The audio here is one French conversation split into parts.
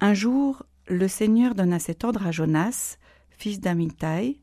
Un jour, le Seigneur donna cet ordre à Jonas, fils d'Amittai.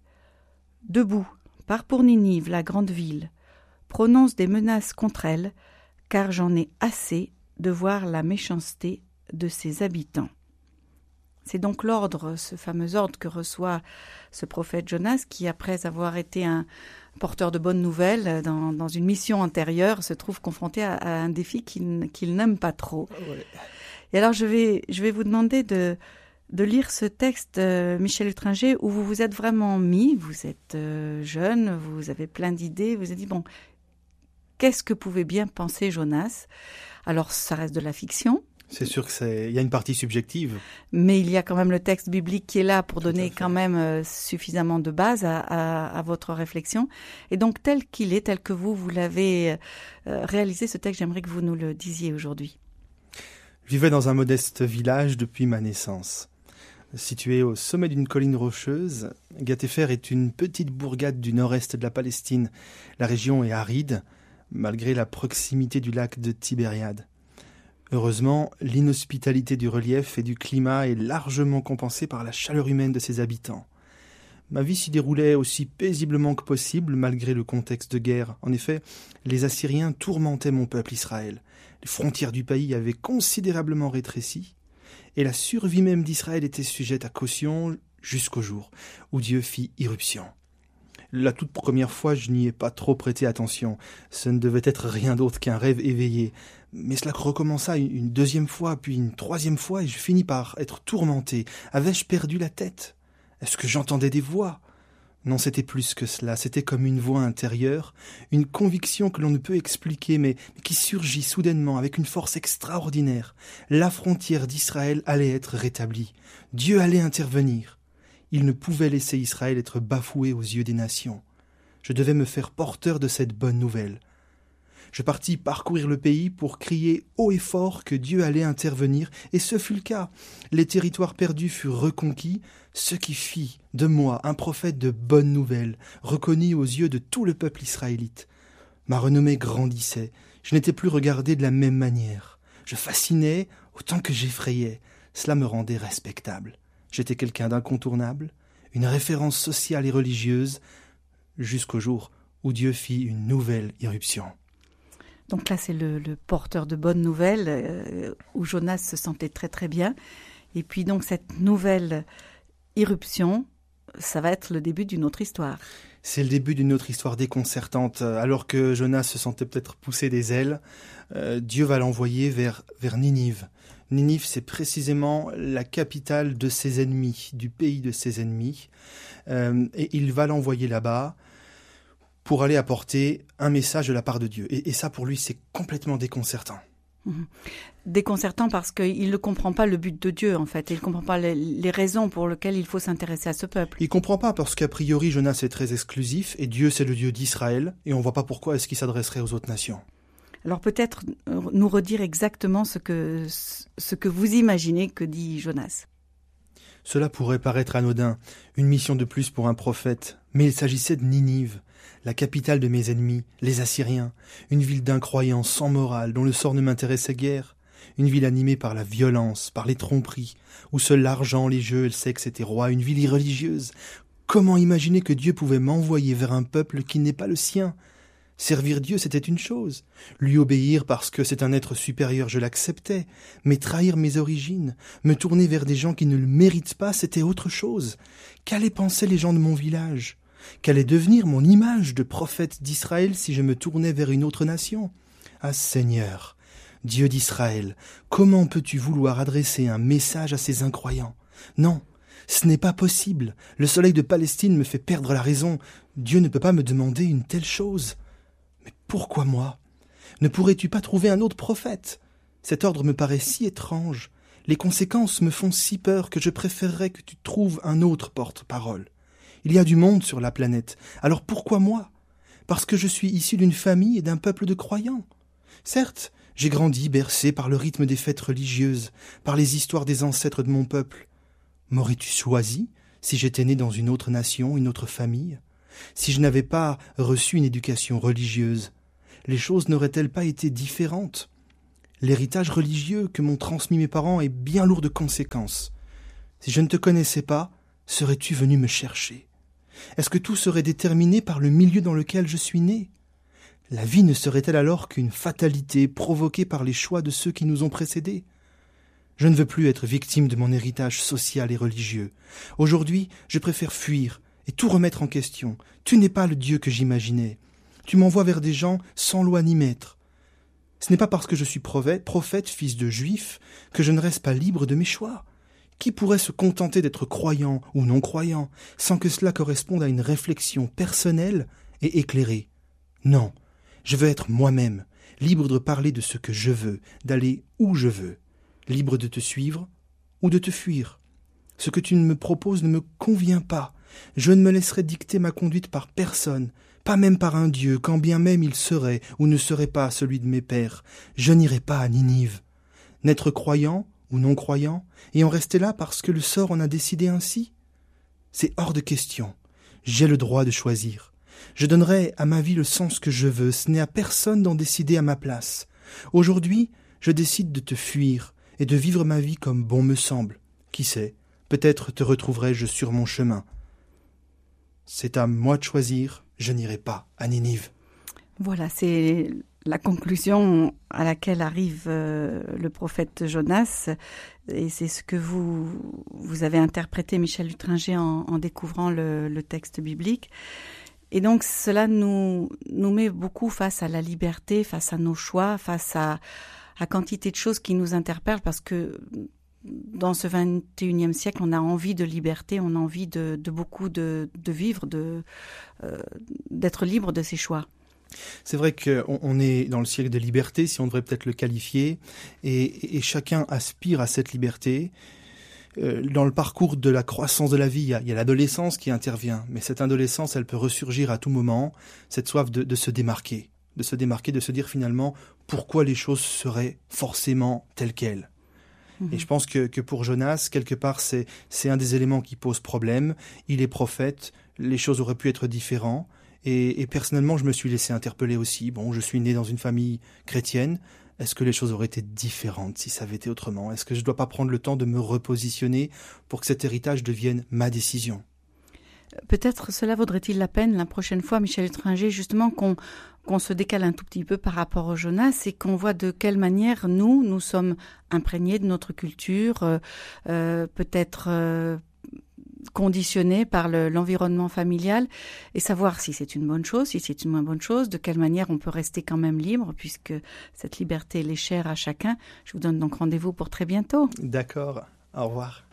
« Debout, pars pour Ninive, la grande ville. Prononce des menaces contre elle, car j'en ai assez de voir la méchanceté de ses habitants. » C'est donc l'ordre, ce fameux ordre que reçoit ce prophète Jonas, qui, après avoir été un porteur de bonnes nouvelles dans une mission antérieure, se trouve confronté à un défi qu'il n'aime pas trop. Ouais. Et alors, je vais vous demander de lire ce texte, Michel Hutringer, où vous vous êtes vraiment mis, vous êtes jeune, vous avez plein d'idées, vous avez dit, bon, qu'est-ce que pouvait bien penser Jonas ? Alors, ça reste de la fiction. C'est sûr qu'il y a une partie subjective. Mais il y a quand même le texte biblique qui est là pour donner quand même suffisamment de base à votre réflexion. Et donc, tel qu'il est, tel que vous l'avez réalisé, ce texte, j'aimerais que vous nous le disiez aujourd'hui. Je vivais dans un modeste village depuis ma naissance. Situé au sommet d'une colline rocheuse, Gat-Héfer est une petite bourgade du nord-est de la Palestine. La région est aride, malgré la proximité du lac de Tibériade. Heureusement, l'inhospitalité du relief et du climat est largement compensée par la chaleur humaine de ses habitants. Ma vie s'y déroulait aussi paisiblement que possible, malgré le contexte de guerre. En effet, les Assyriens tourmentaient mon peuple Israël. Les frontières du pays avaient considérablement rétréci, et la survie même d'Israël était sujette à caution jusqu'au jour où Dieu fit irruption. La toute première fois, je n'y ai pas trop prêté attention. Ce ne devait être rien d'autre qu'un rêve éveillé. Mais cela recommença une deuxième fois, puis une troisième fois, et je finis par être tourmenté. Avais-je perdu la tête ? Est-ce que j'entendais des voix ? Non, c'était plus que cela. C'était comme une voix intérieure, une conviction que l'on ne peut expliquer, mais qui surgit soudainement avec une force extraordinaire. La frontière d'Israël allait être rétablie. Dieu allait intervenir. Il ne pouvait laisser Israël être bafoué aux yeux des nations. Je devais me faire porteur de cette bonne nouvelle. Je partis parcourir le pays pour crier haut et fort que Dieu allait intervenir, et ce fut le cas. Les territoires perdus furent reconquis, ce qui fit de moi un prophète de bonne nouvelle, reconnu aux yeux de tout le peuple israélite. Ma renommée grandissait, je n'étais plus regardé de la même manière. Je fascinais autant que j'effrayais, cela me rendait respectable. J'étais quelqu'un d'incontournable, une référence sociale et religieuse, jusqu'au jour où Dieu fit une nouvelle irruption. Donc là, c'est le porteur de bonnes nouvelles, où Jonas se sentait très très bien. Et puis donc cette nouvelle irruption, ça va être le début d'une autre histoire. C'est le début d'une autre histoire déconcertante. Alors que Jonas se sentait peut-être pousser des ailes, Dieu va l'envoyer vers Ninive. Ninive, c'est précisément la capitale de ses ennemis, du pays de ses ennemis. Et il va l'envoyer là-bas pour aller apporter un message de la part de Dieu. Et ça, pour lui, c'est complètement déconcertant. Déconcertant parce qu'il ne comprend pas le but de Dieu, en fait. Il ne comprend pas les raisons pour lesquelles il faut s'intéresser à ce peuple. Il ne comprend pas parce qu'a priori, Jonas est très exclusif et Dieu, c'est le Dieu d'Israël. Et on ne voit pas pourquoi est-ce qu'il s'adresserait aux autres nations. Alors peut-être nous redire exactement ce que vous imaginez que dit Jonas. Cela pourrait paraître anodin, une mission de plus pour un prophète, mais il s'agissait de Ninive, la capitale de mes ennemis, les Assyriens, une ville d'incroyants sans morale dont le sort ne m'intéressait guère, une ville animée par la violence, par les tromperies, où seul l'argent, les jeux et le sexe étaient rois, une ville irreligieuse. Comment imaginer que Dieu pouvait m'envoyer vers un peuple qui n'est pas le sien ? Servir Dieu, c'était une chose. Lui obéir parce que c'est un être supérieur, je l'acceptais. Mais trahir mes origines, me tourner vers des gens qui ne le méritent pas, c'était autre chose. Qu'allaient penser les gens de mon village ? Qu'allait devenir mon image de prophète d'Israël si je me tournais vers une autre nation ? Ah Seigneur, Dieu d'Israël, comment peux-tu vouloir adresser un message à ces incroyants ? Non, ce n'est pas possible. Le soleil de Palestine me fait perdre la raison. Dieu ne peut pas me demander une telle chose. Mais pourquoi moi ? Ne pourrais-tu pas trouver un autre prophète ? Cet ordre me paraît si étrange. Les conséquences me font si peur que je préférerais que tu trouves un autre porte-parole. Il y a du monde sur la planète. Alors pourquoi moi ? Parce que je suis issu d'une famille et d'un peuple de croyants. Certes, j'ai grandi bercé par le rythme des fêtes religieuses, par les histoires des ancêtres de mon peuple. M'aurais-tu choisi si j'étais né dans une autre nation, une autre famille ? Si je n'avais pas reçu une éducation religieuse, les choses n'auraient-elles pas été différentes ? L'héritage religieux que m'ont transmis mes parents est bien lourd de conséquences. Si je ne te connaissais pas, serais-tu venu me chercher? Est-ce que tout serait déterminé par le milieu dans lequel je suis né? La vie ne serait-elle alors qu'une fatalité provoquée par les choix de ceux qui nous ont précédés? Je ne veux plus être victime de mon héritage social et religieux. Aujourd'hui, je préfère fuir et tout remettre en question. Tu n'es pas le Dieu que j'imaginais. Tu m'envoies vers des gens sans loi ni maître. Ce n'est pas parce que je suis prophète, fils de juif, que je ne reste pas libre de mes choix. Qui pourrait se contenter d'être croyant ou non-croyant, sans que cela corresponde à une réflexion personnelle et éclairée? Non, je veux être moi-même, libre de parler de ce que je veux, d'aller où je veux, libre de te suivre ou de te fuir. Ce que tu me proposes ne me convient pas. Je ne me laisserai dicter ma conduite par personne, pas même par un Dieu, quand bien même il serait ou ne serait pas celui de mes pères. Je n'irai pas à Ninive. N'être croyant ou non-croyant, et en rester là parce que le sort en a décidé ainsi? C'est hors de question. J'ai le droit de choisir. Je donnerai à ma vie le sens que je veux, ce n'est à personne d'en décider à ma place. Aujourd'hui, je décide de te fuir et de vivre ma vie comme bon me semble. Qui sait, peut-être te retrouverai-je sur mon chemin. C'est à moi de choisir, je n'irai pas à Ninive. Voilà, c'est la conclusion à laquelle arrive le prophète Jonas, et c'est ce que vous avez interprété, Michel Lutringer, en découvrant le texte biblique. Et donc cela nous met beaucoup face à la liberté, face à nos choix, face à quantité de choses qui nous interpellent, parce que dans ce 21e siècle, on a envie de liberté, on a envie de beaucoup de vivre, d'être libre de ses choix. C'est vrai qu'on est dans le siècle de liberté, si on devrait peut-être le qualifier, et chacun aspire à cette liberté. Dans le parcours de la croissance de la vie, il y a l'adolescence qui intervient, mais cette adolescence, elle peut ressurgir à tout moment, cette soif de se démarquer, de se dire finalement pourquoi les choses seraient forcément telles quelles. Et je pense que pour Jonas, quelque part, c'est un des éléments qui pose problème. Il est prophète, les choses auraient pu être différentes. Et personnellement, je me suis laissé interpeller aussi. Bon, je suis né dans une famille chrétienne. Est-ce que les choses auraient été différentes si ça avait été autrement? Est-ce que je ne dois pas prendre le temps de me repositionner pour que cet héritage devienne ma décision? Peut-être cela vaudrait-il la peine la prochaine fois, Michel Lutringer, justement qu'on se décale un tout petit peu par rapport au Jonas et qu'on voit de quelle manière nous sommes imprégnés de notre culture, peut-être conditionnés par l'environnement familial, et savoir si c'est une bonne chose, si c'est une moins bonne chose, de quelle manière on peut rester quand même libre, puisque cette liberté elle est chère à chacun. Je vous donne donc rendez-vous pour très bientôt. D'accord, au revoir.